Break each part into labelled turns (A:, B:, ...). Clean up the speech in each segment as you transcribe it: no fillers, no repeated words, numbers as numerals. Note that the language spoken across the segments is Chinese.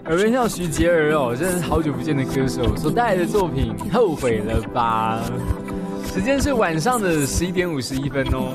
A: 耳边像徐杰儿哦，真的是好久不见的歌手所带来的作品《后悔了吧》。时间是晚上的11点51分哦。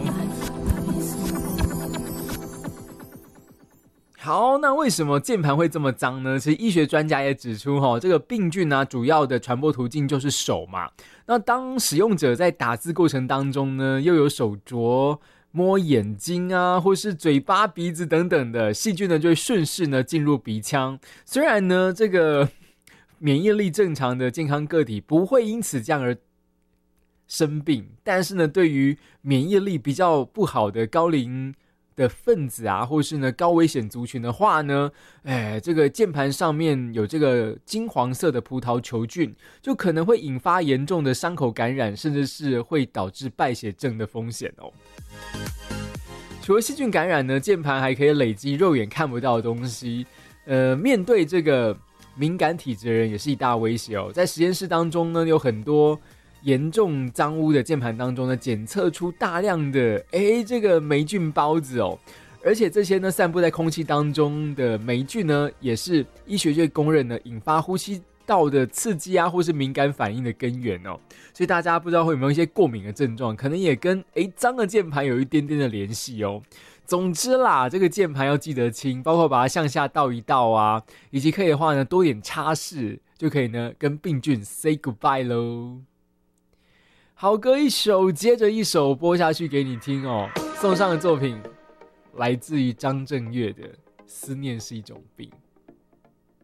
A: 好，那为什么键盘会这么脏呢？其实医学专家也指出，这个病菌啊，主要的传播途径就是手嘛。那当使用者在打字过程当中呢，又有手镯、摸眼睛啊，或是嘴巴、鼻子等等的细菌呢，就会顺势呢进入鼻腔。虽然呢，这个免疫力正常的健康个体不会因此这样而生病，但是呢，对于免疫力比较不好的高龄的分子啊，或是呢高危险族群的话呢，这个键盘上面有这个金黄色的葡萄球菌，就可能会引发严重的伤口感染，甚至是会导致败血症的风险哦。除了细菌感染呢，键盘还可以累积肉眼看不到的东西，面对这个敏感体质的人也是一大威胁哦。在实验室当中呢，有很多严重脏污的键盘当中呢，检测出大量的这个霉菌孢子哦，而且这些呢散布在空气当中的霉菌呢，也是医学界公认呢引发呼吸道的刺激啊，或是敏感反应的根源哦。所以大家不知道会有没有一些过敏的症状，可能也跟脏的键盘有一点点的联系哦。总之啦，这个键盘要记得清，包括把它向下倒一倒啊，以及可以的话呢，多点擦拭，就可以呢跟病菌 say goodbye 咯。好歌一首接着一首播下去给你听哦。送上的作品来自于张震岳的《思念是一种病》。